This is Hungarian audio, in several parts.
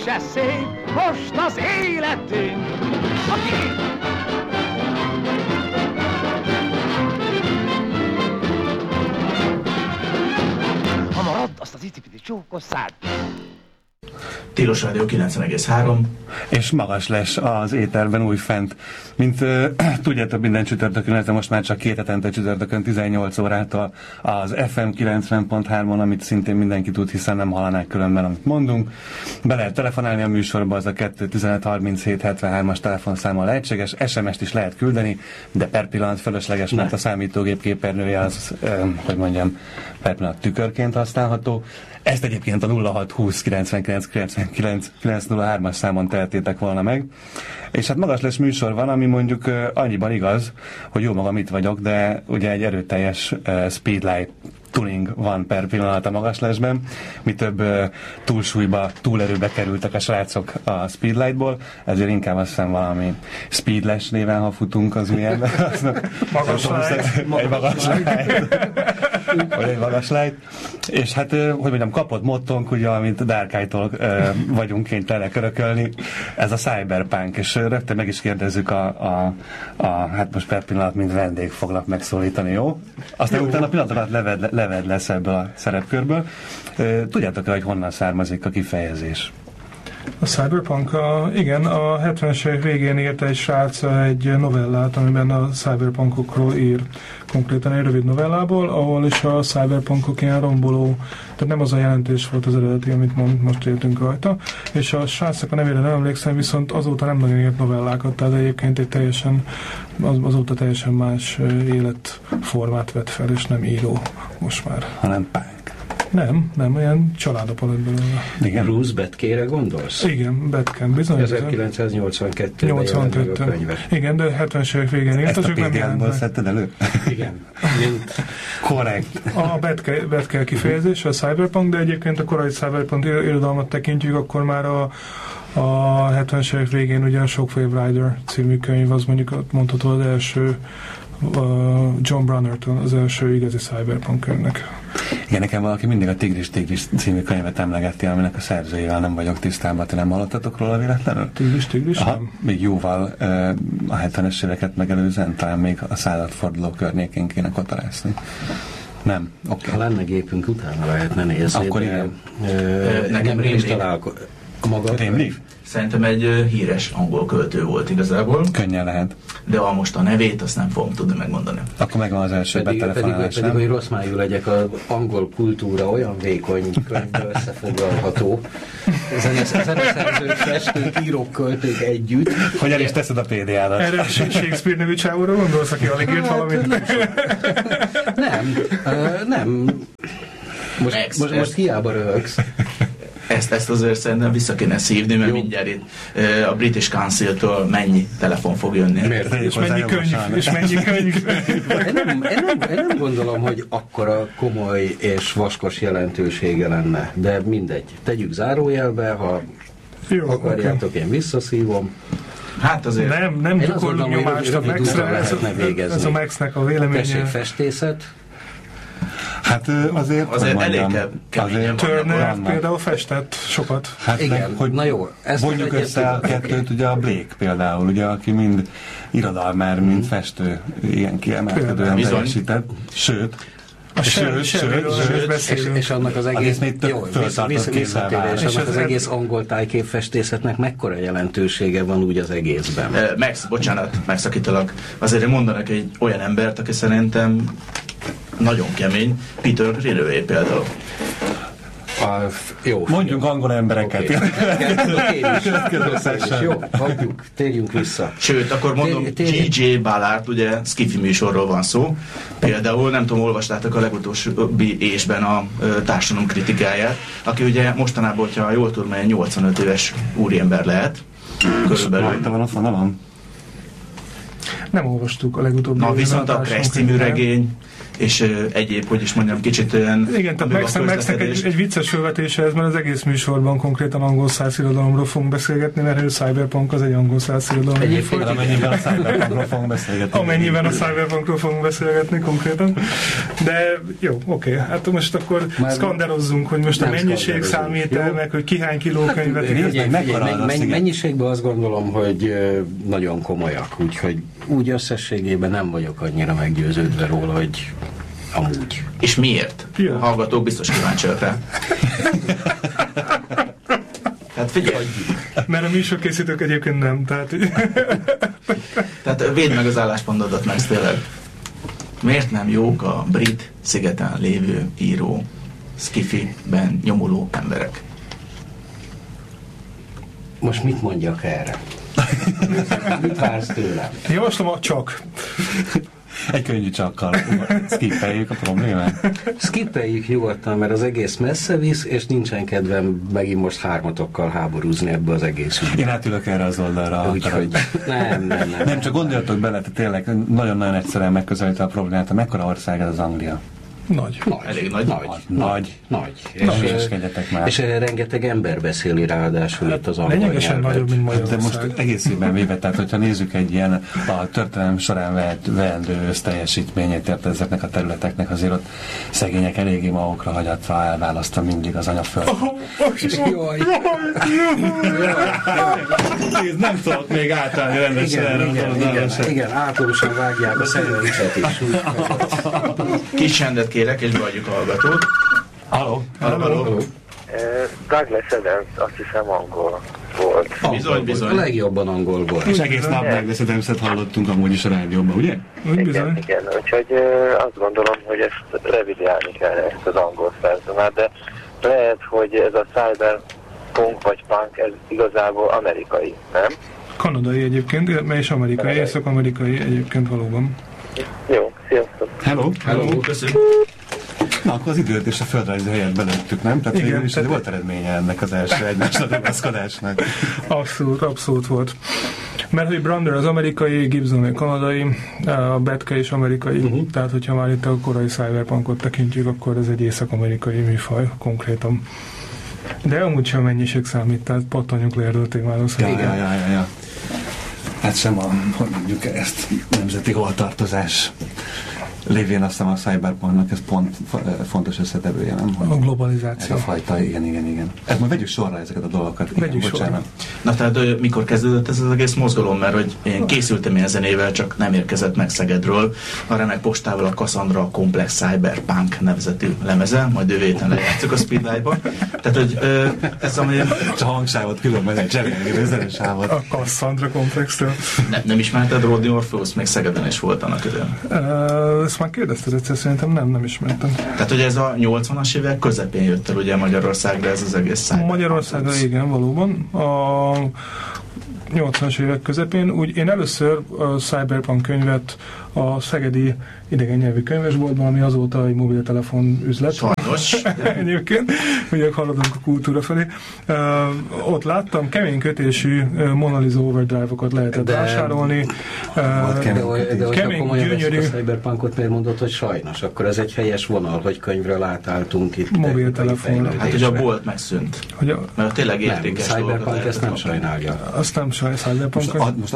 se szép most az életünk. Ha marad, azt az icipiti csókosszád. Tilos Rádió 90,3. És magas lesz az éterben újfent. Mint tudjátok, minden csütörtökön, de most már csak 2 hetente csütörtökön 18 órától az FM 90.3-on, amit szintén mindenki tud, hiszen nem hallanák különben, amit mondunk. Be lehet telefonálni a műsorba, az a 2153773-as telefonszámmal lehetséges, SMS-t is lehet küldeni, de per pillanat fölösleges, mert a számítógép képernyője az, hogy mondjam, per pillanat tükörként használható. Ezt egyébként a 0620 99 99 903-as számon tehetétek volna meg. És hát magas lesz műsor van, ami mondjuk annyiban igaz, hogy jó magam itt vagyok, de ugye egy erőteljes speedlight tuning van per pillanat a magaslesben. Mi több túlsúlyba, túlerőbe kerültek a srácok a speedlightból, ezért inkább azt hiszem valami speedless néven, ha futunk az ujjában. Egy magas light. És hát, hogy mondjam, kapott mottónk, ugye, amint Dark Eye-tól vagyunk kénytelenek örökölni, ez a cyberpunk, és rögtön meg is kérdezzük hát most per pillanat, mint vendég foglak megszólítani, jó? Aztán utána a pillanat alatt leved lesz ebből a szerepkörből. Tudjátok-e, hogy honnan származik a kifejezés? A cyberpunk, igen, a 70-es évek végén írt egy srác egy novellát, amiben a cyberpunkokról ír. Konkrétan egy rövid novellából, ahol is a cyberpunkok ilyen romboló, tehát nem az a jelentés volt az eredeti, amit most értünk rajta, és a srácnak a nevére nem emlékszem, viszont azóta nem nagyon írt novellákat, tehát egyébként egy azóta teljesen más életformát vett fel, és nem író most már. Hanem punk. Nem, olyan családapa lett belőle. Igen. Bruce Betkére gondolsz? Igen, Betken, bizony. 1982-ben jelent meg a könyve. Igen, de 70-es évek végén írt. Ezt a PDA-ból szedted elő? Igen. Korrekt. A Betkel kifejezés, a cyberpunk, de egyébként a korai cyberpunk irodalmat tekintjük, akkor már a 70-es évek végén ugye a Shockwave Rider című könyv, az mondjuk mondható az első John Brunner-től az első igazi cyberpunk könyvnek. Igen, nekem valaki mindig a Tigris című könyvet emlegeti, aminek a szerzőjével nem vagyok tisztában. Te nem hallottatok róla véletlenül? Tigris? Nem. Még jóval a 70-es éveket megelőzően, talán még a századforduló környékén kéne kotorászni. Nem? Okay. Ha lenne gépünk, utána lehetne nézni. Akkor igen. Nekem is találkozik. Rémlik? Szerintem egy híres angol költő volt igazából. Könnyen lehet. De most a nevét, azt nem fogom tudni megmondani. Akkor megvan az első betelefonálás. Pedig hogy rossz májú legyek, az angol kultúra olyan vékony könyvbe összefoglalható. Zeneszerzők, festők, írók, költők együtt. Hogy el is teszed a PDA-dat? Erre Shakespeare nevű csávóra gondolsz, aki alig írt valamit? Nem. Most hiába röhögsz. Ezt azért szerintem vissza kéne szívni, mert mindjárt itt a British Council-től mennyi telefon fog jönni. Miért? És mennyi könyv. Én nem gondolom, hogy akkora komoly és vaskos jelentősége lenne, de mindegy. Tegyük zárójelbe, ha akarjátok, én visszaszívom. Hát azért... Nem gyakorlunk nyomást a Max-re, ez a Max-nek a véleménye. Tessék, festészet. Hát azért elég keményen Turner például festett sokat. Hát igen, meg, hogy na jó. vonjuk össze a kettőt, ugye a Blake például, ugye, aki mind irodalmár, mind festő, ilyen kiemelkedően teljesített. Sőt, és annak az egész visszatérés, annak az egész angol tájképfestészetnek mekkora jelentősége van úgy az egészben. Max, bocsánat, megszakítalak. Azért mondanak egy olyan embert, aki szerintem nagyon kemény, Peter Rilőé például. Jó. Mondjunk angol embereket. Jó, hagyjuk, térjünk vissza. Sőt, akkor mondom, G.J. Ballard, ugye skifi műsorról van szó. Például, nem tudom, olvastátok a legutolsóbbi ésben a társadalom kritikáját, aki ugye mostanában, hogyha jól tudom, 85 éves úriember lehet. Körülbelül. Rajta van, ott van. Nem olvastuk a legutóbbi. Na, viszont a Crash című regény, és egyéb, hogy is mondjam, kicsit olyan... Igen, tehát Maxnek egy vicces felvetése ez, mert az egész műsorban konkrétan angol százirodalomról fogunk beszélgetni, mert a Cyberpunk az egy angol százirodalom. Egyébként amennyiben a Cyberpunkról fogunk beszélgetni. Amennyiben a Cyberpunkról fogunk beszélgetni konkrétan. De jó, oké. Hát most akkor szkanderozzunk, hogy most a mennyiség számít el, meg hogy ki hány kiló könyvet. Mennyiségben azt gondolom, hogy nagyon komolyak, úgyhogy úgy összességében nem vagyok annyira meggyőződve róla, hogy amúgy. És miért? A hallgatók biztos kíváncsiak rá. Hát figyelj! Mert a műsorkészítők egyébként nem, Tehát védd meg az álláspontodat, Max, tényleg. Miért nem jók a brit szigeten lévő író, skifi-ben nyomuló emberek? Most mit mondjak erre? Mit vársz tőlem? Javaslom a csak. Egy könnyű csakkal skippeljük a problémát. Skippeljük nyugodtan, mert az egész messze visz, és nincsen kedvem megint most hármatokkal háborúzni ebbe az egész ügybe. Én átülök erre az oldalra. Úgyhogy nem. Csak gondoljatok bele, tényleg nagyon-nagyon egyszerűen megközelítve a problémát, mekkora ország ez az Anglia? Nagy. Elég nagy. Nagy. És rengeteg ember beszéli ráadásul itt az angol lényegesen nagyobb, mint Magyarország. De most egészében véve, tehát hogyha nézzük egy ilyen a történelem során veendő összteljesítményét ért ezeknek a területeknek, azért ott szegények eléggé magukra hagyatva elválasztva mindig az anyaföld. Nem tudok még átállni rendesen. Igen, átlagosan vágják a szemüket is. Kis csendet kérek, és beadjuk a hallgatót. Halló. Douglas Adams, azt hiszem angol volt. Bizony. A legjobban angol volt. És egész nap Douglas Adamset hallottunk amúgy is a rádióban, ugye? Igen, úgyhogy azt gondolom, hogy ezt revidiálni kell, ezt az angol szerzőmát, de lehet, hogy ez a cyberpunk vagy punk, ez igazából amerikai, nem? Kanadai egyébként, mert is amerikai, észak-amerikai egyébként valóban. Jó, sziasztok! Hello. Köszönöm. Na, akkor az időt és a földrajzi helyet belőttük, nem? Tehát igen, is volt eredménye ennek az első egymásra ragaszkodásnak. Abszolút volt. Mert hogy Brander az amerikai, Gibson a kanadai, a Betke is amerikai, tehát hogyha már itt a korai cyberpunkot tekintjük, akkor ez egy észak-amerikai műfaj konkrétan. De amúgy sem mennyiség számít, tehát pattanjunk le erről a témáról. Ja. Hát sem hogy mondjuk ezt nemzeti holtartozás lévén azt a Cyberpunknak ez pont fontos összetevője, nem? A globalizáció. Ez a fajta, igen. Hát majd vegyük sorra ezeket a dolgokat. Vegyük sorra. Na tehát mikor kezdődött ez az egész mozgalom? Mert hogy én készültem ilyen zenével, csak nem érkezett meg Szegedről. A remek postával a Cassandra Complex Cyberpunk nevezetű lemeze, majd jövő héten lejátszuk a Speedlight-ba. Tehát, hogy ez ami... Csak a hangsávot különben egy cserélni, zenesávot. A Cassandra Complex-től. Nem ismerted Rodney Orpheus? Még Szegeden is volt annak idején. Ezt már kérdezted egyszer, szerintem nem ismertem. Tehát, hogy ez a 80-as évek közepén jött el ugye Magyarországra ez az egész Cyberpunk. Magyarországra igen, valóban. A 80-as évek közepén. Úgy én először a Cyberpunk könyvet a szegedi idegen nyelvű könyvesboltban, ami azóta egy mobiltelefon üzlet. Sajnos. Egyébként, ugye haladunk a kultúra felé. Ott láttam, kemény kötésű Mona Lisa Overdrive-okat lehetett vásárolni. De hogyha komolyan veszük a Cyberpunkot, miért mondod, hogy sajnos? Akkor ez egy helyes vonal, hogy könyvről átálltunk itt. Mobiltelefon. Hát ugye a bolt megszűnt. Mert tényleg értékes dolgokat. Cyberpunk ezt nem sajnálja. Azt nem Cyberpunk. Most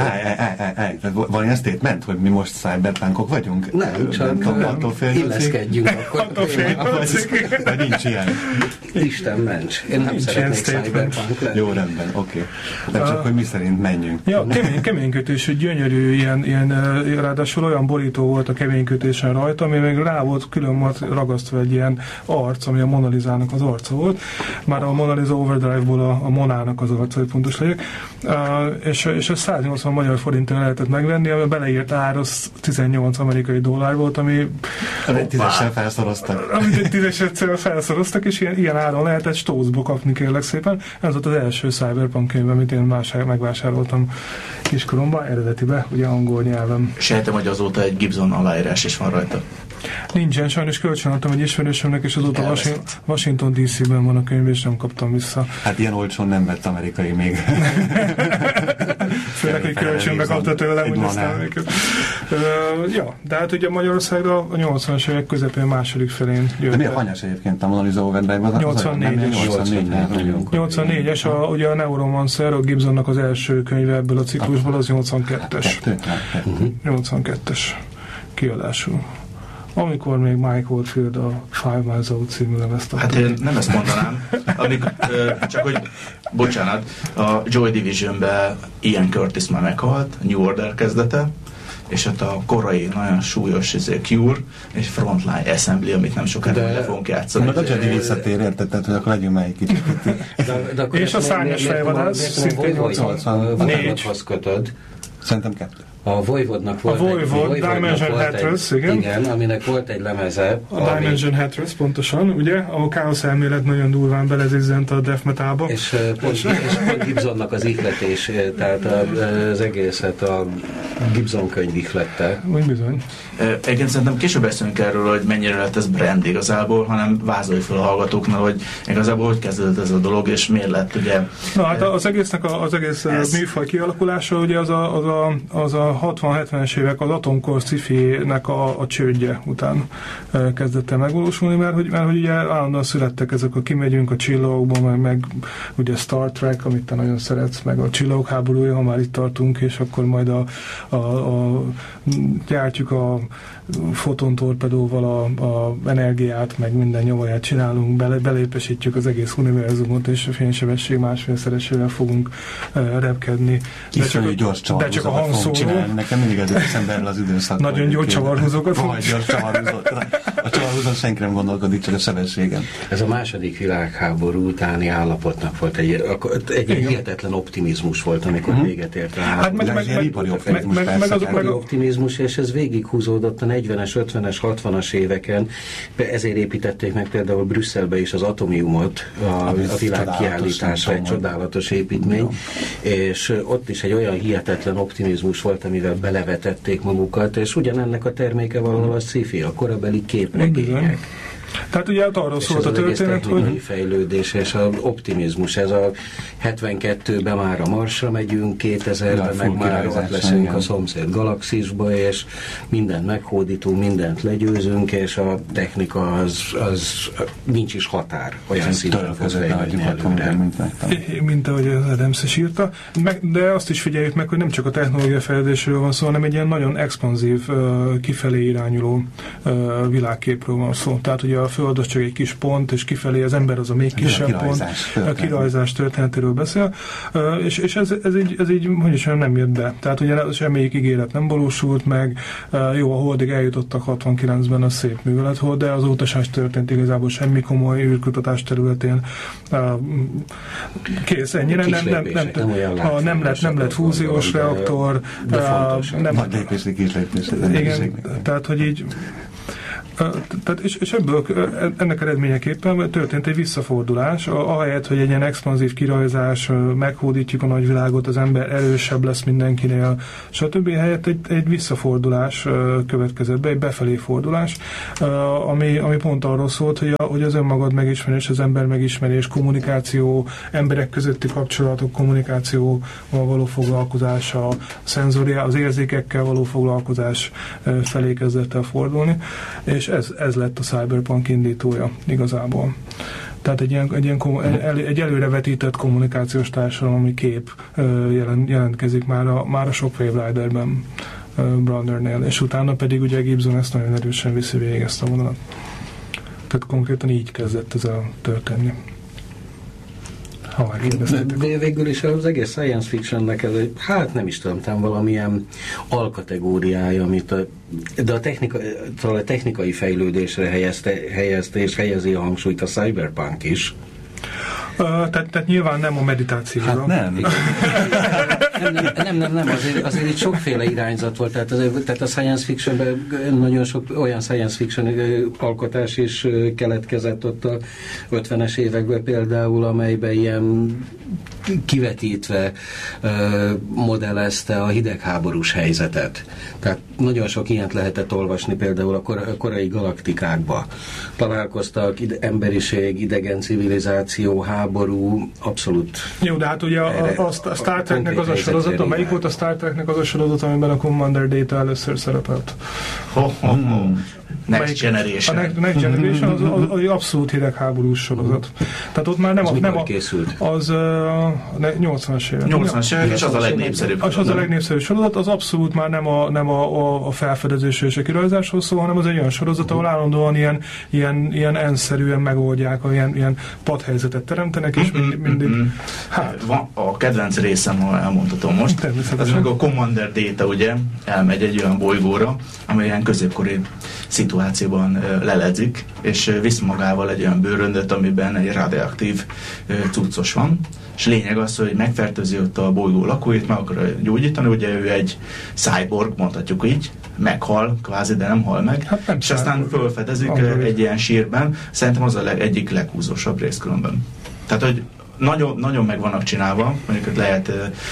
van ilyen statement, hogy mi most Cyberpunkok vagyunk? Nem, csak illeszkedjünk akkor. Attól féltőzik. De nincs ilyen. Isten ments. Én nem szeretnék Cyberpunk lenni. Jó, rendben, oké. De csak, hogy mi szerint menjünk. Ja, keménykötés, gyönyörű, ilyen, ráadásul olyan borító volt a keménykötésen rajta, ami még rá volt külön volt ragasztva egy ilyen arc, ami a Mona Lisának az arca volt. Már a Mona Lisa Overdrive-ból a Monának az arca, hogy pontos legyek. És ez 180 magyar forintra lehetett megvenni, ami beleírt ár, az 18 amerikai dollár volt, ami... Amit 10-essel felszoroztak. Amit 10-essel felszoroztak, és ilyen áron lehetett stózba kapni, kérlek szépen. Ez volt az első Cyberpunk könyv, amit én megvásároltam kiskoromban, eredetibe, ugye angol nyelven. Sejtem, hogy azóta egy Gibson aláírás is van rajta. Nincsen, sajnos kölcsönadtam egy ismerősömnek, és azóta Washington DC-ben van a könyv, és nem kaptam vissza. Hát ilyen olcsón nem vett amerikai még. Főleg, hogy kölcsönbe kapta tőlem, hogy aztán ja, de hát ugye Magyarországra a 80-as évek közepén második felén jött. De mi a hanyas egyébként a Mona Lisa Overdrive? 84-es, ugye a Neuromancer, a Gibsonnak az első könyve ebből a ciklusból, az 82-es. 82-es kiadású. Amikor még Mike Oldfield a Five Miles Out című lemezt adta. Hát én nem ezt mondanám, csak hogy, bocsánat, a Joy Divisionben Ian Curtis már meghalt, New Order kezdete, és hát a korai, nagyon súlyos Cure és Frontline Assembly, amit nem sokára le fogunk játszani. Meg a Jedi visszatér, érted, hogy akkor legyünk melyik kicsit. És a szárnyas fejvadász szintén 84-hoz kötöd. Szerintem 2. A Voivodnak volt Dimension Hatters, igen, aminek volt egy lemeze. A Dimension Hatters, pontosan, ugye? A káosz elmélet nagyon durván belezizzent a death metalba. És pont Gibsonnak az ihletés, tehát az egészet a Gibson könyv ihlette. Úgy bizony. Egyébként szerintem később beszélünk erről, hogy mennyire lett ez brand igazából, hanem vázolj fel a hallgatóknak, hogy igazából hogy kezdődött ez a dolog, és miért lett ugye... Na hát az egész műfaj kialakulása ugye az a 60-70-es évek az atomkor sci-fi-nek a csődje után kezdett el megvalósulni, mert hogy ugye állandóan születtek ezek, kimegyünk a csillagokba, meg ugye Star Trek, amit te nagyon szeretsz, meg a csillagok háborúja, ha már itt tartunk, és akkor majd gyártjuk a fotontorpedóval a energiát, meg minden nyomaját csinálunk, belépesítjük az egész univerzumot, és a fénysebesség másfélszeresével fogunk repkedni. De csak a hangszóró. Nekem mindig ez eszembe erről az időszakban. Nagyon gyors csavarhúzókat. Vagy gyors csavarhúzót. A csavarhúzón senki nem gondolkodik, csak a sebességen. Ez a második világháború utáni állapotnak volt egy hihetetlen optimizmus volt, amikor véget ért. Ipari optimizmus, és ez végighúzódott a 40-es, 50-es, 60-as éveken. Ezért építették meg például Brüsszelbe is az Atomiumot, a világkiállításra, egy csodálatos építmény, és ott is egy olyan hihetetlen optimizmus volt, amivel belevetették magukat, és ugyanennek a terméke valahol a sci-fi, a korabeli képregények. Tehát ugye arról szólt a történet, hogy fejlődés és az optimizmus, ez a 72-ben már a Marsra megyünk, 2000-ben meg már ott leszünk a szomszéd galaxisba, és mindent meghódítunk, mindent legyőzünk, és a technika az nincs is határ, olyan szinten fog fejlődni előre. Mint ahogy az Adams is írta, de azt is figyeljük meg, hogy nem csak a technológia fejlődésről van szó, hanem egy ilyen nagyon expanzív, kifelé irányuló világképről van szó. Tehát ugye a Föld az csak egy kis pont, és kifelé az ember az a még kisebb pont. A kirajzás történetéről beszél, és ez így, hogy is nem jött be. Tehát ugye semmelyik ígéret nem valósult meg, jó, a Holdig eljutottak 69-ben, a szép művelet volt, de azóta sem történt igazából semmi komoly űrkutatás területén. Kész, ennyire nem lett fúziós reaktor. Nagy lépésre, kis lépésre. Igen, tehát, hogy így és ebből ennek eredményeképpen történt egy visszafordulás, ahelyett, hogy egy ilyen expanzív kirajzás, meghódítjuk a nagyvilágot, az ember erősebb lesz mindenkinél, stb. Helyett egy visszafordulás következett be, egy befelé fordulás, ami pont arról szólt, hogy az önmagad megismerés, az ember megismerés, kommunikáció, emberek közötti kapcsolatok, kommunikációval való foglalkozás, a szenzoriá, az érzékekkel való foglalkozás felé kezdett el fordulni, és ez lett a cyberpunk indítója igazából. Tehát egy előrevetített kommunikációs társadalmi kép jelentkezik már a Shockwave Riderben, Brunnernél, és utána pedig ugye Gibson ezt nagyon erősen viszi végig ezt a vonalat. Tehát konkrétan így kezdett ez a történni. Végül is az egész science fictionnek ez egy, hát nem is tudom, valamilyen alkategóriája, de a technikai fejlődésre helyezte és helyezi a hangsúlyt a cyberpunk is. Tehát nyilván nem a meditációra. Hát nem. Nem, azért itt sokféle irányzat volt, tehát a science fictionben nagyon sok olyan science fiction alkotás is keletkezett ott a 50-es években például, amelyben ilyen kivetítve modellezte a hidegháborús helyzetet. Tehát nagyon sok ilyent lehetett olvasni például a korai galaktikákba. Találkoztak emberiség, idegen civilizáció, háború, abszolút. Jó, de hát ugye a Star Treknek az a sorozat, melyik volt a Star Treknek az a sorozat, amiben a Commander Data először szerepelt? Next Generation. A Next Generation az abszolút hidegháborús sorozat. Tehát ott már nem készült? Az 80-as évek. 80-as évek, és az a legnépszerűbb. Az a legnépszerűbb sorozat, az abszolút már nem a felfedezésről és a kirajzásról szól, hanem az egy olyan sorozat, ahol állandóan ilyen enszerűen megoldják, ilyen padhelyzetet teremtenek, és mindig... Hát van a kedvenc részem, ha elmondhatom most. Ez meg a Commander Data, ugye, elmegy egy olyan bolygóra, amely ilyen középkori szituációban leledzik, és visz magával egy olyan bőröndöt, amiben egy radioaktív cuccos van, és lényeg az, hogy megfertőzi ott a bolygó lakóit, meg akar gyógyítani, ugye ő egy cyborg, mondhatjuk így, meghal, kvázi, de nem hal meg, hát és aztán felfedezik egy ilyen sírben, szerintem az egyik leghúzósabb rész különben. Tehát, hogy nagyon, nagyon meg vannak csinálva, mondjuk lehet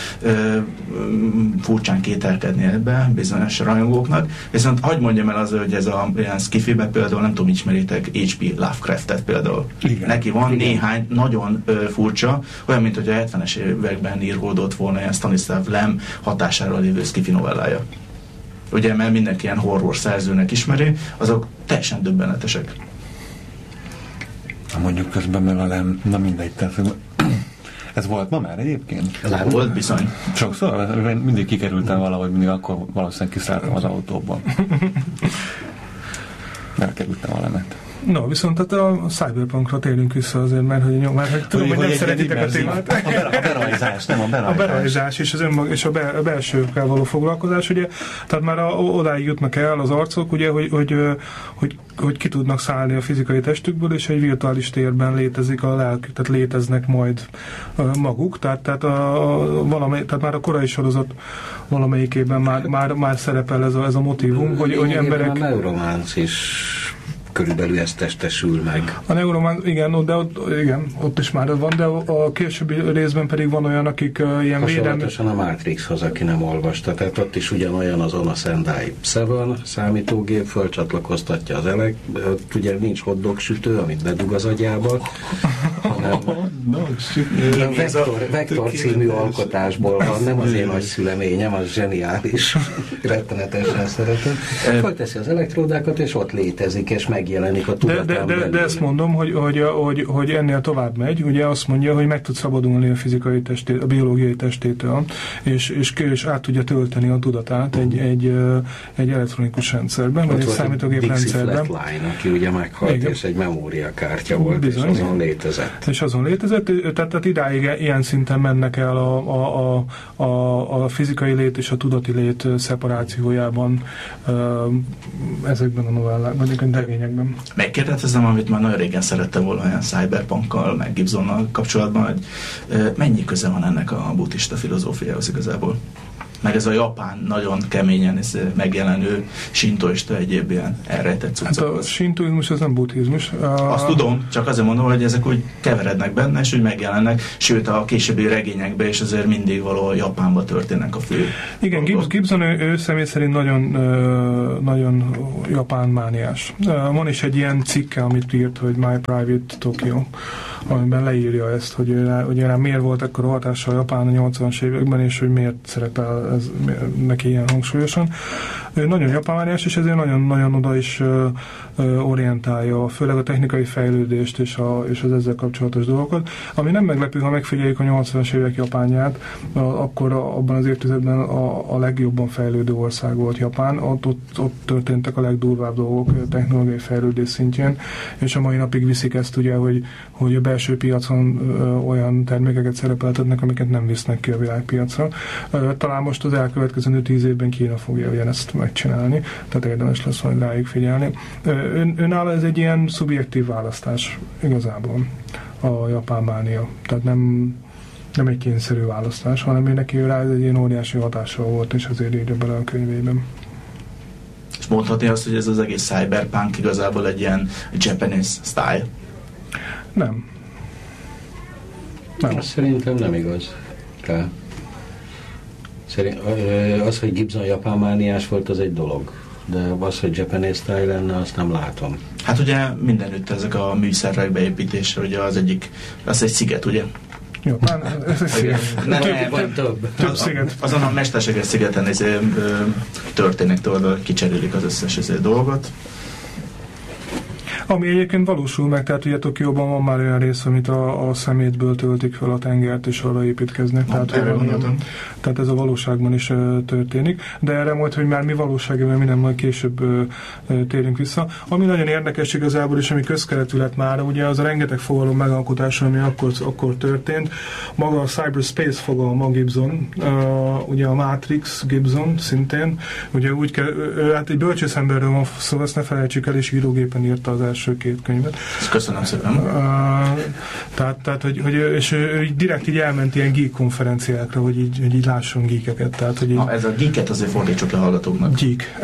furcsán kételkedni ebbe bizonyos rajongóknak, viszont hadd mondjam el az, hogy ez a ilyen skifibe például, nem tudom, ismeritek H.P. Lovecraftet például. Igen. Neki van néhány nagyon furcsa, olyan, mint hogy a 70-es években íródott volna ilyen Stanislav Lem hatására lévő skifi novellája. Ugye, mert mindenki ilyen horror szerzőnek ismeri, azok teljesen döbbenetesek. Mondjuk közben meg a Lem, na mindegy, tehát ez volt ma már egyébként? Volt bizony. Sokszor? Mindig kikerültem valahogy, mindig akkor valószínűleg kiszálltam az autóból. Elkerültem a Lemet. No, viszont tehát a Cyberpunkra térünk vissza azért, mert hogy tudom, hogy nem szeretitek a témát. A berajzás, nem a berajzás. A berajzás és a belsőkkel való foglalkozás, ugye, tehát már odáig jutnak el az arcok, ugye, hogy ki tudnak szállni a fizikai testükből, és egy virtuális térben létezik a lelkük, tehát léteznek majd maguk, tehát már a korai sorozat valamelyikében már szerepel ez a motívum, hogy emberek... A Neuromance is körülbelül ezt testesül meg. A Neuromance, igen, ott is már van, de a későbbi részben pedig van olyan, akik ilyen védelmi... Hasonlatosan a Matrixhoz, aki nem olvasta, tehát ott is ugyanolyan az Ona Sendai 7 számítógép, fölcsatlakoztatja az ugye nincs hotdog sütő, amit bedug az agyába, hanem Vektor című alkotásból van, nem az én nagyszüleményem, az zseniális, rettenetesen szeretem. Fölteszi az elektródákat, és ott létezik, és megjelenik a tudatán belül. De ezt mondom, hogy ennél tovább megy, ugye azt mondja, hogy meg tud szabadulni a fizikai testét, a biológiai testétől, és át tudja tölteni a tudatát egy elektronikus rendszerben, vagy egy számítógép rendszerben. Dixie Flatline, aki ugye meghalt, és egy memóriakártya volt, bizony, és azon létezett. És azon létezett, tehát idáig ilyen szinten mennek el a fizikai lét és a tudati lét szeparációjában ezekben a novellákban, vagy a regényekben. Megkérdezem, amit már nagyon régen szerettem volna olyan Cyberpunkkal, meg Gibsonnal kapcsolatban, hogy mennyi köze van ennek a buddhista filozófiához igazából? Meg ez a japán, nagyon keményen megjelenő sintoista egyéb ilyen elrejtett cuccokhoz. Hát a sintoizmus az nem buddhizmus. Azt tudom, csak azért mondom, hogy ezek úgy keverednek benne, és úgy megjelennek, sőt a későbbi regényekben is azért mindig valahol Japánban történnek a fő. Igen, Gibson ő személy szerint nagyon japán mániás. Van is egy ilyen cikke, amit írt, hogy My Private Tokyo, amiben leírja ezt, hogy miért volt ekkora hatással Japán a 80-as években, és hogy miért szerepel ez neki ilyen hangsúlyosan. Ő nagyon japánmániás, és ezért nagyon oda is orientálja, főleg a technikai fejlődést és az ezzel kapcsolatos dolgokat. Ami nem meglepő, ha megfigyeljük a 80-as évek Japánját, akkor abban az évtizedben a legjobban fejlődő ország volt Japán, ott történtek a legdurvább dolgok technológiai fejlődés szintjén, és a mai napig viszik ezt ugye, hogy a belső piacon olyan termékeket szerepeltetnek, amiket nem visznek ki a világpiacra. Talán most az elkövetkező 10 évben Kína fogja ugyanezt megcsinálni, tehát érdemes lesz majd rájuk figyelni. Önálló ez egy ilyen szubjektív választás igazából, a japán mánia. Tehát nem egy kényszerű választás, hanem neki rá ez egy ilyen óriási hatással volt, és azért írja bele a könyvében. És mondhatni azt, hogy ez az egész cyberpunk igazából egy ilyen Japanese style? Nem. Szerintem nem igaz. Az, hogy Gibson japán mániás volt, az egy dolog. De az, hogy Japanese style lenne, azt nem látom. Hát ugye mindenütt ezek a műszerek beépítése, ugye az egyik, az egy sziget, ugye? Japán, ez egy sziget. Több sziget. Azon a mesterséges szigeten történik, kicserélik az összes dolgot. Ami egyébként valósul meg, tehát ugye Tokióban van már olyan rész, amit a szemétből töltik fel a tengert, és arra építkeznek. Tehát ez a valóságban is történik. De erre majd, hogy már mi valóságban, mi nem, majd később térünk vissza. Ami nagyon érdekes igazából, és ami közkeletű lett már, ugye az a rengeteg fogalom megalkotása, ami akkor történt. Maga a cyberspace fogalma Gibson, ugye a Matrix Gibson szintén, ugye úgy kell, hát egy bölcsész emberről van szó, ezt ne felejtsük el, és írógépen írta az első 2 könyvet. Köszönöm szépen. Tehát hogy és direkt így elment ilyen geek konferenciákra, hogy így lásson geekeket. Tehát, hogy így... ez a geeket azért fordítsuk le hallgatóknak. Geek.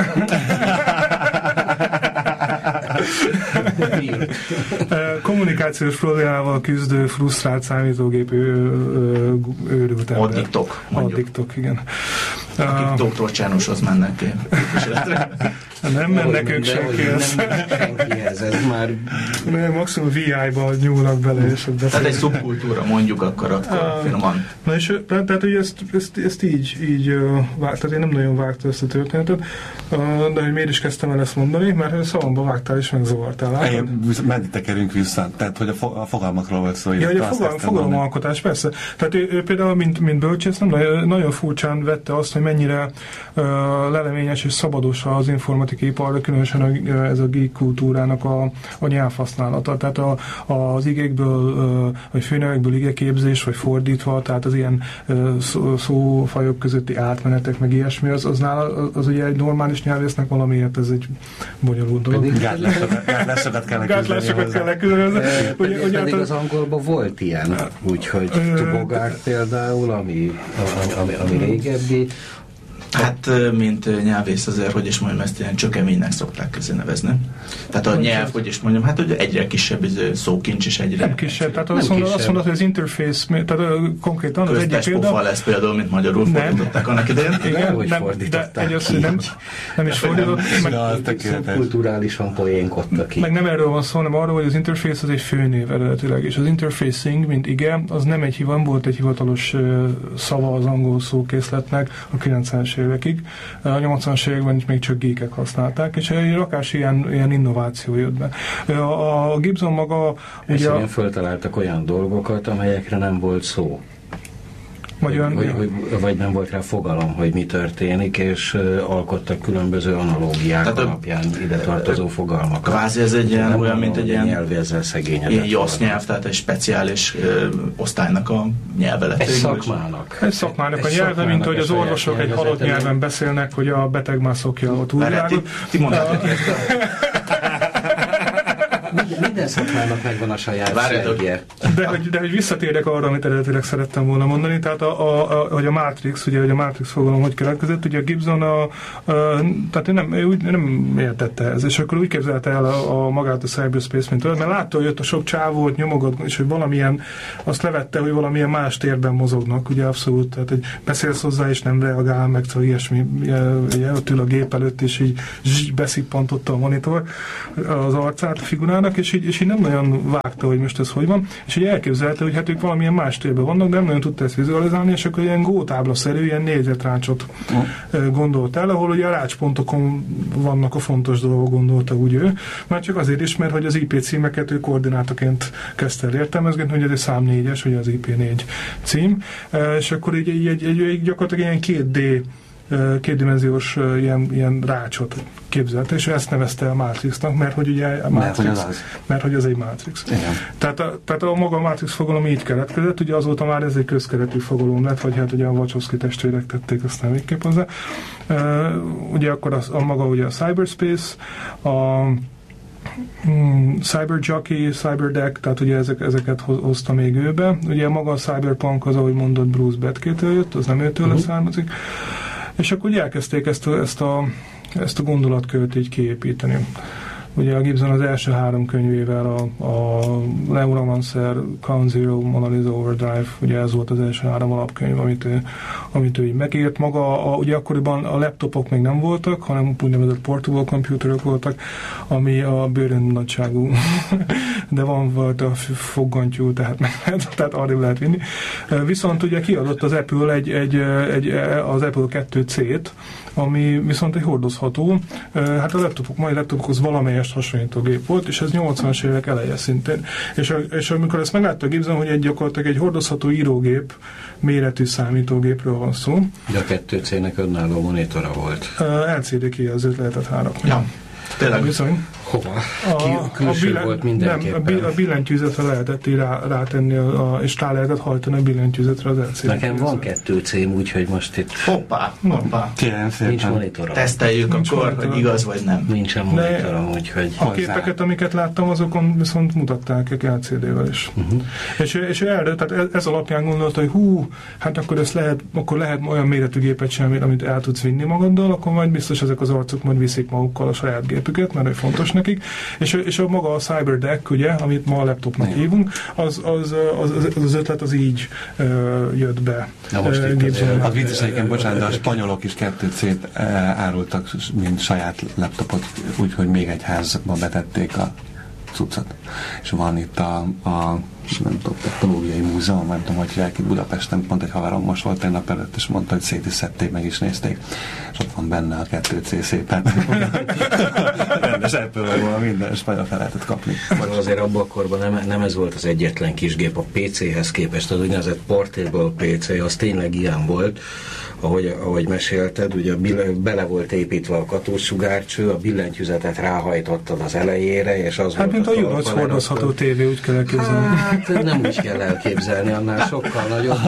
Kommunikációs problémával küzdő, frusztrált számítógép őrült ember. Addiktok, mondjuk. Addiktok, igen. Akik Dr. Csánoshoz mennek ki. Nem mennek ők senkihez. Ez már... Maximum VI-ba nyúlnak bele. És tehát egy szubkultúra, mondjuk akkor finoman. Na és tehát, hogy ezt így tehát én nem nagyon vágtam ezt a történetet, de hogy miért is kezdtem el ezt mondani, mert szavamba vágtál és megzavartál. Meddig tekerünk vissza? Tehát, hogy a fogalmakról volt szó. Ja, a fogalomalkotás, persze. Tehát ő például, mint bölcsész, nagyon furcsán vette azt, hogy mennyire leleményes és szabados az informatikai iparra, különösen ez a geek kultúrának a nyelvhasználata. Tehát az igékből, vagy főnevekből igeképzés, vagy fordítva, tehát az ilyen szófajok közötti átmenetek, meg ilyesmi, az ugye egy normális nyelvésznek valamiért ez egy bonyolult dolog. Gátlásokat kell lekülönözni. Pedig az angolban volt ilyen, úgyhogy Tubogár például, ami régebbi. Hát, mint nyelvész azért, hogy is mondjam, ezt ilyen csökeménynek szokták közé nevezni. Tehát a nyelv, hogy is mondjam, hát ugye egyre kisebb szókincs és egyre... Nem kisebb, tehát azt mondod, hogy az interface, tehát konkrétan az egyik példa... Köztes lesz például, mint magyarul fordították annak idején. Igen, hogy fordították ki. Nem is fordított. Kulturálisan poénkodtak ki. Meg nem erről van szó, hanem arról, hogy az interface az egy főnév eredetileg, és az interfacing, mint ige, az nem volt egy hivatalos szava az angol szókészletnek a 90-es évekig. A 80-as években is még csak geekek használták, és egy rakás ilyen innováció jött be. A Gibson maga... Egyszerűen föltaláltak olyan dolgokat, amelyekre nem volt szó. Vagy nem volt rá fogalom, hogy mi történik, és alkottak különböző analógiák alapján ide tartozó fogalmakat. Kvázi ez egy ilyen, olyan, mint egy ilyen JOSZ nyelv, tehát egy speciális osztálynak a nyelve lett. Egy szakmának. Egy szakmának a nyelve, mint hogy az orvosok egy halott nyelven beszélnek, hogy a beteg már szokja a túlvilágot. Ti mondtátok Minden szakmának megvan a saját szegje. De hogy visszatérek arra, amit eredetileg szerettem volna mondani, tehát hogy a Matrix, ugye, hogy a Matrix fogalom hogy keletkezett, ugye a Gibson tehát nem értette ez, és akkor úgy képzelte el magát a cyberspace, mint mert látta, hogy jött a sok csávót, nyomogat, és hogy valamilyen, azt levette, hogy valamilyen más térben mozognak, ugye abszolút, tehát hogy beszélsz hozzá, és nem reagál, meg szóval ilyesmi, ugye, ott ül a gép előtt, és így beszippantotta a monitor az arcát a figurának, és így nem nagyon vágta, hogy most ez hogy van, és így elképzelte, hogy hát ők valamilyen más térben vannak, de nem nagyon tudta ezt vizualizálni, és akkor ilyen gótáblaszerű, ilyen négyzetrácsot gondolt el, ahol ugye a rácspontokon vannak a fontos dolgok, gondolta úgy ő, már csak azért is, mert hogy az IP címeket ő koordinátaként kezdte el értelmezgetni, hogy ez egy szám 4-es, hogy az IP4 cím, és akkor így gyakorlatilag ilyen kétdimenziós ilyen rácsot képzelte, és ezt nevezte a Matrixnak, mert hogy ugye a Matrix, mert hogy az egy Matrix. Tehát a maga Matrix fogalom így keletkezett, ugye azóta már ez egy közkeletű fogalom lett, vagy hát ugye a Wachowski testvérek tették aztán végképp hozzá. Ugye akkor a maga ugye a cyberspace, a Cyberjockey, Cyberdeck, tehát ugye ezeket hozta még őbe. Ugye maga a Cyberpunk az, ahogy mondott, Bruce Betkétől jött, az nem őtől származik. És akkor ugye elkezdték ezt a gondolatkört így kiépíteni. Ugye a Gibson az első 3 könyvével a Neuromancer, Count Zero, Mona Lisa Overdrive, ugye ez volt az első 3 alapkönyv, amit ő így megírt. Maga, ugye akkoriban a laptopok még nem voltak, hanem úgynevezett portable computerök voltak, ami a bőrön nagyságú, de van volt a foggantyú, tehát arra lehet vinni. Viszont ugye kiadott az Apple az Apple 2C-t, ami viszont egy hordozható, hát a mai laptopokhoz valamelyest hasonlító gép volt, és ez 80-as évek eleje szintén. És amikor ezt meglátta a Gibson, hogy gyakorlatilag egy hordozható írógép méretű számítógépről van szó. De a 2C-nek önálló monitora volt. LCD kijelzőt lehetett hárakni. Ja. Tényleg. Bizony. Hova? Külső volt mindenképpen. A billentyűzetre lehetett rátenni, és rá lehetett hajtani a billentyűzetre az LCD. Nekem van 2C-m, úgyhogy most itt Hoppá. nincs monitorom. Teszteljük akkor, hogy igaz vagy nem. Nincsen monitorom, úgyhogy... A képeket, amiket láttam, azokon viszont mutatták egy LCD-vel is. És erre, tehát ez alapján gondolta, hogy hát akkor lehet olyan méretű gépet sem, amit el tudsz vinni magaddal, akkor majd biztos ezek az arcok majd viszik magukkal a saját gépüket, mert fontos nekik, és a maga a CyberDeck, ugye, amit ma a laptopnak hívunk, az ötlet az így jött be. Az vicces egyébként, bocsánat, de a spanyolok is 2C-t árultak, mint saját laptopot, úgyhogy még egy házba betették a cuccot. És van itt a nem tudom, technológiai múzeum, nem tudom, hogy hívják itt Budapesten, pont egy haverom most volt egy nap előtt, és mondta, hogy szét is szedték, meg is nézték, és ott van benne a 2C szépen. Rendes Apple-val minden spanyol fel lehetett kapni. Azért abban a korban nem ez volt az egyetlen kisgép a PC-hez képest, az úgynevezett portable PC, az tényleg ilyen volt, ahogy mesélted, ugye bele volt építve a katósugárcső, a billentyűzetet ráhajtottad az elejére, és az hát volt mint a Juroc hordozható tévé, úgy kell elképzelni. Hát nem úgy kell elképzelni, annál sokkal nagyobb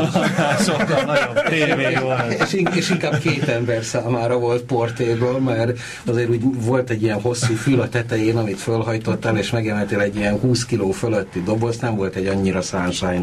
tévé volt. És inkább 2 ember számára volt portable, mert azért úgy volt egy ilyen hosszú fül a tetején, amit fölhajtottál, és megemeltél egy ilyen 20 kiló fölötti doboz, nem volt egy annyira sunshine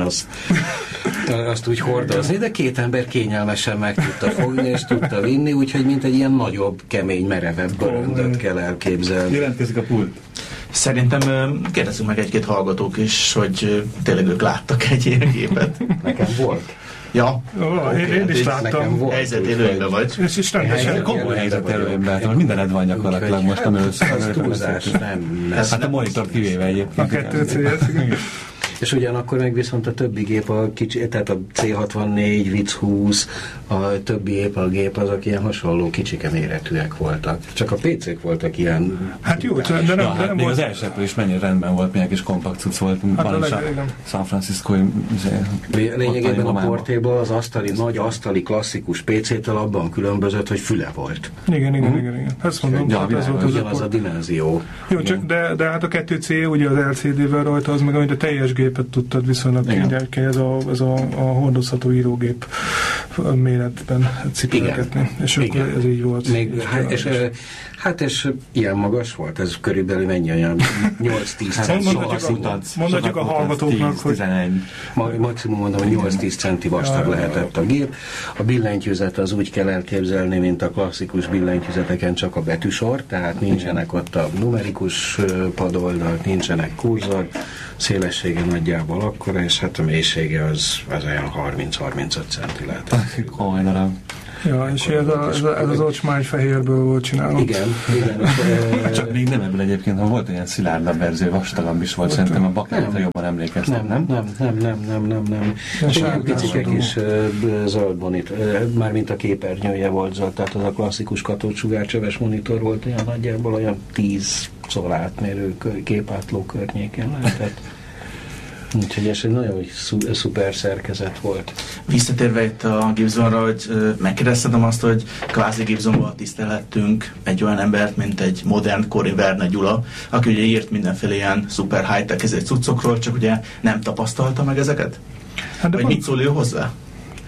azt úgy hordozni, de 2 ember kényelmesen meg tudta fogni, és tudta vinni, úgyhogy mint egy ilyen nagyobb, kemény, merevebb göröndöt kell elképzelni. Jelentkezik a pult. Szerintem kérdezzünk meg egy-két hallgatók is, hogy tényleg ők láttak egy ilyen gépet. Nekem volt. Ja. Én is láttam. Helyzetélőben vagy. És rendesen komoly helyzetélőben, hogy mindened van gyakorlatilag most, amiről túlzás, nem. Hát a monitor kivéve egyébként. A 2C-et. És ugyanakkor meg viszont a többi gép, tehát a C64, VIC 20, a többi Apple gép, azok ilyen hasonló kicsike méretűek voltak. Csak a PC-k voltak ilyen... Hát jó, de nem hát még az első is mennyire rendben volt, milyen kis kompakt cucc volt. Van is a San Francisco-i... Lényegében a portable az nagy asztali klasszikus PC-től abban különbözött, hogy füle volt. Igen. Ezt mondom, hát ez volt ugyanaz a dimenzió. Jó, csak de hát a 2C, ugye az LCD-vel rajta, az meg amit a teljes gépet tudtad viszonylag könnyen, ez a hordozható írógép méretben cipelgetni. És akkor ez így volt. És ilyen magas volt, ez körülbelül mennyi olyan 8-10 mondhatjuk a hallgatóknak, hogy maximum mondom, hogy 8-10 centi vastag lehetett a gép. A billentyűzet az úgy kell elképzelni, mint a klasszikus billentyűzeteken, csak a betűsor, tehát nincsenek ott a numerikus padoldalak, nincsenek kurzor, szélessége nagyjából akkora, és hát a mélysége az olyan 30-35 centi lehetett. Komoly darab. Ja, és ez az ocsmány fehérből volt csinálva. Igen. Csak még nem ebből egyébként, ha volt olyan szilárdabb verzió, vastagabb is volt, szerintem a bakányra jobban emlékeztem, nem? Nem. Ilyen picikek is zöld monitor, mármint a képernyője volt zöld, tehát az a klasszikus katódsugárcsöves monitor volt, olyan nagyjából olyan 10 átmérő képátló környéken lehetett. Úgyhogy ez egy nagyon szuper szerkezet volt. Visszatérve itt a Gibsonra, hogy megkérdeztem azt, hogy kvázi Gibsonval tisztelettünk egy olyan embert, mint egy modern kori Verne Gyula, aki ugye írt mindenféle ilyen szuper high-tech cuccokról, csak ugye nem tapasztalta meg ezeket? Hát vagy mit szól ő hozzá?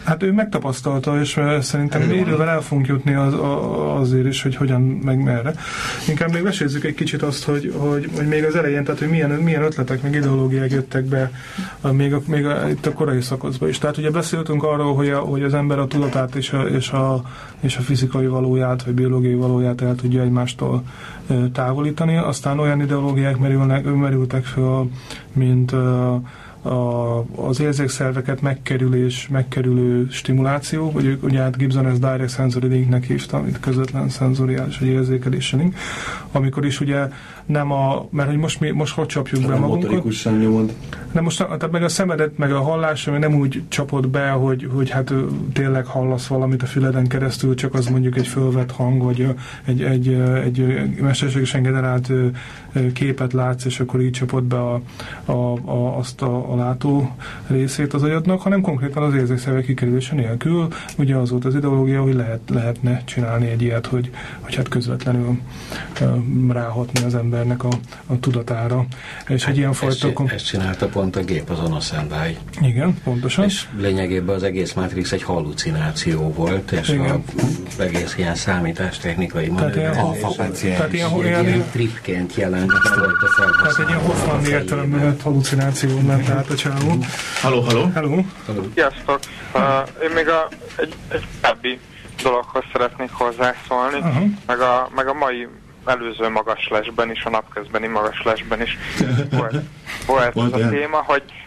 Hát ő megtapasztalta, és szerintem idővel el fogunk jutni azért is, hogy hogyan, meg merre. Inkább még mesézzük egy kicsit azt, hogy még az elején, tehát hogy milyen ötletek, meg ideológiák jöttek be még itt a korai szakaszban is. Tehát ugye beszéltünk arról, hogy az ember a tudatát és a fizikai valóját, vagy biológiai valóját el tudja egymástól távolítani. Aztán olyan ideológiák merültek fel, mint az érzékszerveket megkerülő stimuláció, vagy ugye hát Gibson ezt Direct Sensory Linknek hívta, amit közvetlen szenzoriális vagy érzékelési link, amikor is ugye nem mert hogy most hogy csapjuk be magunkat. Motorikusan nyomod. De most tehát meg a szemedet, meg a hallás, ami nem úgy csapod be, hogy hát tényleg hallasz valamit a füleden keresztül, csak az mondjuk egy fölvett hang, vagy egy mesterségesen generált képet látsz, és akkor így csapod be azt a látó részét az agyadnak, hanem konkrétan az érzékszervek kikerülése nélkül. Ugye az volt az ideológia, hogy lehetne csinálni egy ilyet, hogy hát közvetlenül ráhatni az embernek a tudatára. És egy ilyen fajta... Ezt csinálta pont a gép, az Onosendai. Igen, pontosan. És lényegében az egész Matrix egy hallucináció volt, és az egész ilyen számítástechnikai manőverezés. Tehát ilyen tripként jelent. Tehát egy ilyen Hoffman értelemben hallucináció ment át a csávó. Halló. Sziasztok! Én még egy korábbi dologhoz szeretnék hozzászólni, meg a mai előző magaslesben is, a napközbeni magaslesben is volt ez a téma,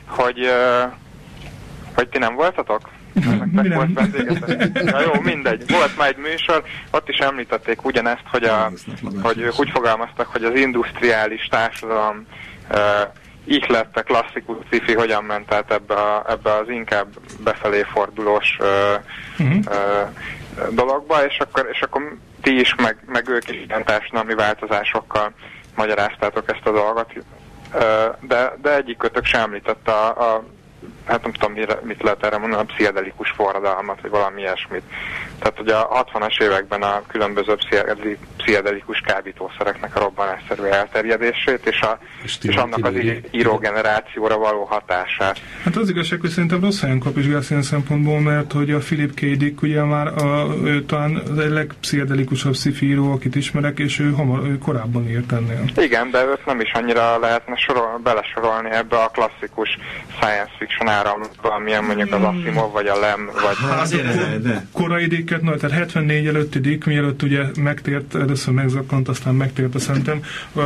hogy ti nem voltatok? Nektek volt vendégetek? Ja, jó, mindegy. Volt már egy műsor, ott is említették ugyanezt, hogy úgy fogalmaztak, hogy az industriális társadalom ihlette klasszikus sci-fi hogyan ment át ebbe az inkább befelé fordulós dologba, és akkor ti is, meg ők is ilyen társadalmi változásokkal magyaráztátok ezt a dolgot, de egyikőtök sem említette hát nem tudom, mit lehet erre mondani, a pszichedelikus forradalmat, vagy valami ilyesmit. Tehát, hogy a 60-as években a különböző pszichedelikus kábítószereknek a robbanásszerű elterjedését, és annak az írógenerációra való hatását. Hát az igazság, hogy szerintem rossz helyen kapizsgálsz ilyen szempontból, mert hogy a Philip K. Dick ugye már talán az egy legpszichedelikusabb sci-fi író, akit ismerek, és ő korábban írt ennél. Igen, de őt nem is annyira lehetne belesorolni ebbe a klasszikus science fiction áramlatba, amilyen mondjuk az Asimov, vagy a Lem, vagy... Korai Dicket, tehát 74 előtti Dick, mielőtt ugye megtért, először megzakkant, aztán megtért a szentem,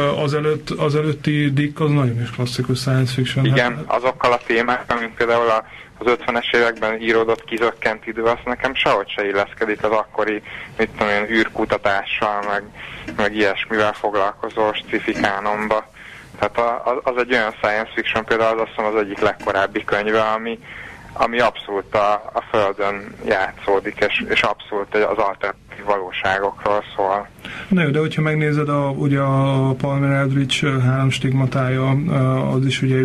az előtti Dick az nagyon is klasszikus science fiction. Igen, azokkal a témákkal, mint például az 50-es években íródott Kizökkent idő, az nekem sehogy se illeszkedik az akkori, mit tudom én, űrkutatással, meg ilyesmivel foglalkozó sci-fi kánonba. Tehát az egy olyan science fiction, például azt hiszem az egyik legkorábbi könyve, ami abszolút a Földön játszódik, és abszolút az alternatív valóságokról szól. Na jó, de hogyha megnézed ugye a Palmer Eldritch 3 stigmatája, az is ugye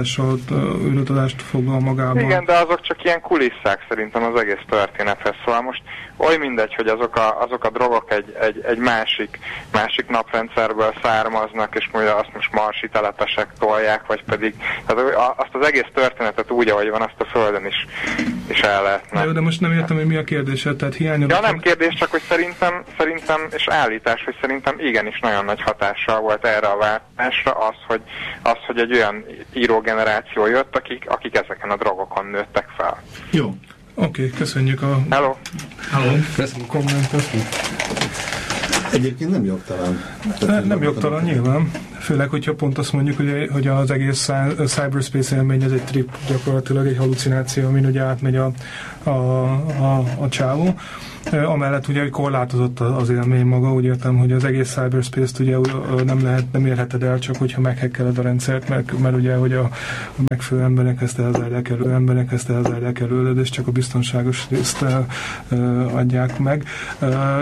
űrutazást foglal magában. Igen, de azok csak ilyen kulisszák szerintem az egész történethez. Szóval most oly mindegy, hogy azok a drogok egy másik naprendszerből származnak, és azt most marsi telepesek tolják, vagy pedig azt az egész történetet úgy, ahogy van, azt a Földön is el lehetne. De most nem értem, hogy mi a kérdésed, tehát hiányolok. Ja, nem kérdés, csak hogy szerintem és állítás, hogy szerintem igenis nagyon nagy hatással volt erre a váltásra az, hogy egy olyan írógeneráció jött, akik ezeken a drogokon nőttek fel. Jó. Oké, köszönjük a... Hello. Köszönjük a kommentet. Egyébként nem jogtalan. Nem jogtalan nyilván. Főleg, hogyha pont azt mondjuk, hogy az egész cyberspace élmény, ez egy trip, gyakorlatilag egy hallucináció, amin ugye átmegy a csávó. Amellett ugye korlátozott az élmény maga, úgy értem, hogy az egész cyberspace-t ugye nem érheted el, csak hogyha meghekkeled a rendszert, mert ugye, hogy a megfelelő emberekhez elzárják előled, és csak a biztonságos részt adják meg.